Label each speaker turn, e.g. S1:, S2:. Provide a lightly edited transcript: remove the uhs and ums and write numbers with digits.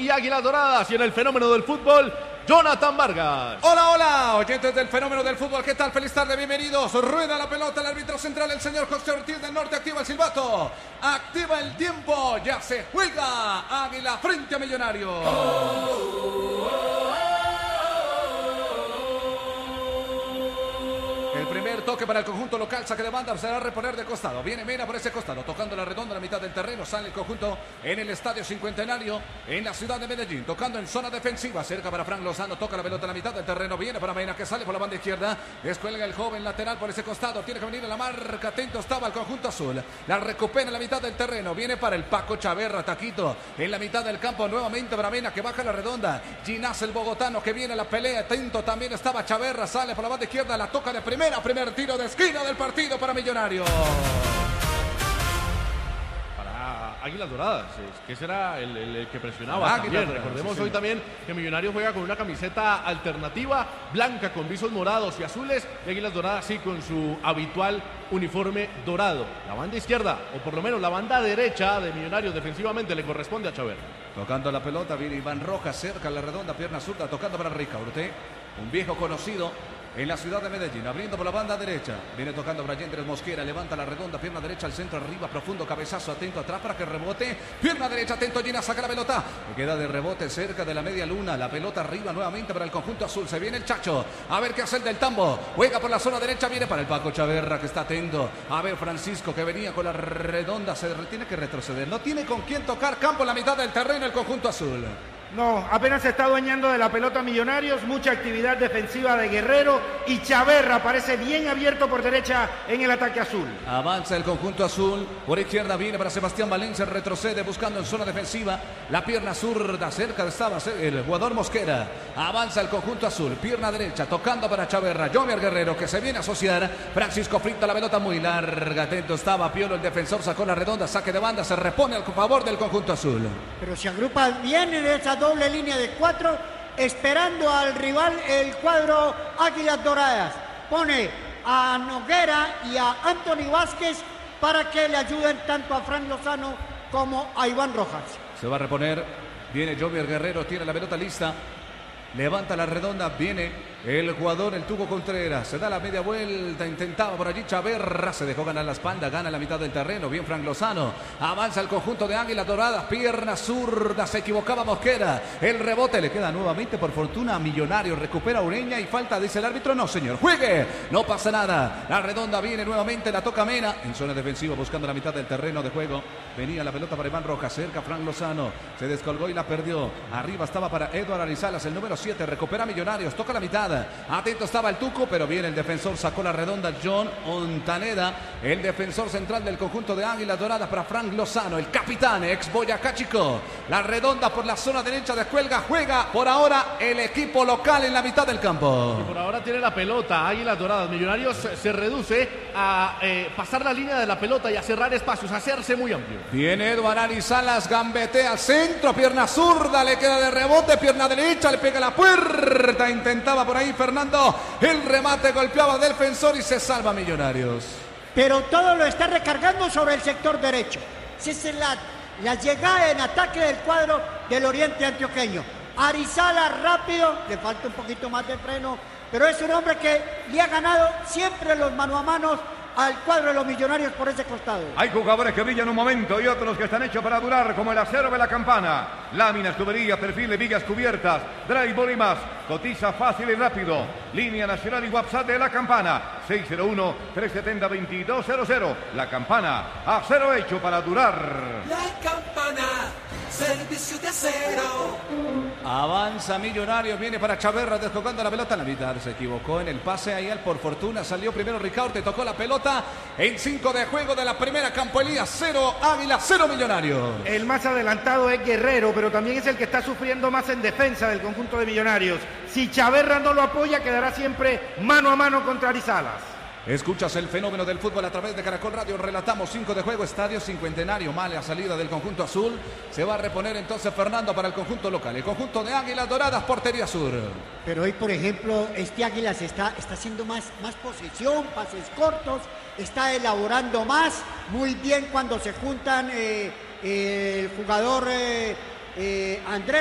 S1: y Águilas Doradas. Y en el fenómeno del fútbol, Jonathan Vargas.
S2: Hola, oyentes del fenómeno del fútbol, ¿qué tal? Feliz tarde, bienvenidos. Rueda la pelota, el árbitro central, el señor José Ortiz del Norte, activa el silbato, activa el tiempo, ya se juega Águila frente a Millonarios. El primer toque para el conjunto local, saque de banda, será reponer de costado. Viene Mena por ese costado, tocando la redonda en la mitad del terreno. Sale el conjunto en el Estadio Cincuentenario, en la ciudad de Medellín. Tocando en zona defensiva, cerca para Frank Lozano. Toca la pelota en la mitad del terreno. Viene para Mena, que sale por la banda izquierda. Descuelga el joven lateral por ese costado. Tiene que venir a la marca. Atento estaba el conjunto azul. La recupera en la mitad del terreno. Viene para el Paco Chaverra, Taquito. En la mitad del campo, nuevamente para Mena, que baja la redonda. Ginás, el bogotano, que viene a la pelea. Atento también estaba Chaverra. Sale por la banda izquierda. La toca de primera. Primer tiro de esquina del partido para Millonarios.
S1: Para Águilas Doradas, que será el que presionaba también. Recordemos hoy también que Millonarios juega con una camiseta alternativa, blanca con visos morados y azules, y Águilas Doradas sí con su habitual uniforme dorado. La banda izquierda, o por lo menos la banda derecha de Millonarios defensivamente le corresponde a Chaverra.
S2: Tocando la pelota, viene Iván Rojas cerca a la redonda, pierna zurda, tocando para Ricaurte, un viejo conocido en la ciudad de Medellín, abriendo por la banda derecha. Viene tocando Brian Andrés Mosquera, levanta la redonda, pierna derecha al centro, arriba, profundo, cabezazo, atento atrás para que rebote. Pierna derecha, atento, Gina, saca la pelota. Que queda de rebote cerca de la media luna. La pelota arriba nuevamente para el conjunto azul. Se viene el Chacho. A ver qué hace el del Tambo. Juega por la zona derecha, viene para el Paco Chaverra, que está atento. A ver, Francisco, que venía con la redonda, tiene que retroceder. No tiene con quién tocar campo en la mitad del terreno el conjunto azul.
S3: No, apenas se está adueñando de la pelota Millonarios, mucha actividad defensiva de Guerrero y Chaverra parece bien abierto por derecha en el ataque azul.
S2: Avanza el conjunto azul, por izquierda viene para Sebastián Valencia, retrocede buscando en zona defensiva, la pierna zurda, cerca estaba el jugador Mosquera. Avanza el conjunto azul, pierna derecha, tocando para Chaverra, Jomer Guerrero que se viene a asociar, Francisco frita la pelota muy larga, atento estaba Piolo, el defensor sacó la redonda, saque de banda, se repone al favor del conjunto azul.
S4: Pero se agrupa bien en esa doble línea de 4, esperando al rival el cuadro Águilas Doradas. Pone a Noguera y a Anthony Vázquez para que le ayuden tanto a Frank Lozano como a Iván Rojas.
S2: Se va a reponer, viene Jovier Guerrero, tiene la pelota lista. Levanta la redonda, viene el jugador, el Tuco Contreras, se da la media vuelta, intentaba por allí Chaverra, se dejó ganar la espalda, gana la mitad del terreno, bien Frank Lozano, avanza el conjunto de Águilas Doradas, pierna zurda, se equivocaba Mosquera, el rebote le queda nuevamente por fortuna a Millonarios, recupera Ureña y falta, dice el árbitro, no señor, juegue, no pasa nada, la redonda viene nuevamente, la toca Mena, en zona defensiva buscando la mitad del terreno de juego, venía la pelota para Iván Rojas, cerca Frank Lozano, se descolgó y la perdió, arriba estaba para Eduardo Arizalas, el número 7, recupera Millonarios, toca la mitad. Atento estaba el Tuco, pero viene el defensor, sacó la redonda John Ontaneda, el defensor central del conjunto de Águilas Doradas para Frank Lozano, el capitán, ex Boyacá Chico. La redonda por la zona derecha descuelga, juega por ahora el equipo local en la mitad del campo.
S1: Y por ahora tiene la pelota, Águilas Doradas. Millonarios se reduce a pasar la línea de la pelota y a cerrar espacios, a hacerse muy amplio.
S2: Viene Eduardo Arizalas, gambetea al centro, pierna zurda, le queda de rebote, pierna derecha, le pega la puerta, intentaba por ahí Fernando, el remate golpeaba al defensor y se salva Millonarios.
S4: Pero todo lo está recargando sobre el sector derecho. Si es la llegada en ataque del cuadro del Oriente Antioqueño. Arizala rápido, le falta un poquito más de freno, pero es un hombre que le ha ganado siempre los mano a mano al cuadro de los Millonarios por ese costado.
S5: Hay jugadores que brillan un momento y otros que están hechos para durar, como el acero de la Campana. Láminas, tuberías, perfiles, vigas cubiertas, drywall y más. Cotiza fácil y rápido. Línea nacional y WhatsApp de la Campana. 601-370-2200. La Campana, acero hecho para durar.
S6: La Campana, servicio de acero.
S2: Avanza Millonarios, viene para Chaverra, descolgando la pelota en la mitad. Se equivocó en el pase ahí, por fortuna salió primero Ricaurte, tocó la pelota en 5 de juego de la primera. Campo Elías, 0 Águila, 0 Millonarios.
S3: El más adelantado es Guerrero, pero también es el que está sufriendo más en defensa del conjunto de Millonarios. Si Chaverra no lo apoya, quedará siempre mano a mano contra Arizalas.
S2: Escuchas el fenómeno del fútbol a través de Caracol Radio. Relatamos 5 de juego, Estadio Cincuentenario. Mala salida del conjunto azul. Se va a reponer entonces Fernando para el conjunto local. El conjunto de Águilas Doradas, portería sur.
S4: Pero hoy, por ejemplo, este Águilas está haciendo más posesión, pases cortos, está elaborando más. Muy bien cuando se juntan el jugador Andrés